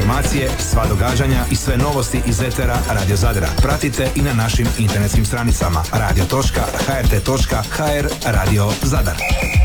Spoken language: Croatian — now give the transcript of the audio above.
informacije, sva događanja i sve novosti iz etera Radio Zadra. Pratite i na našim internetskim stranicama radio.hrt.hr Radio Zadar.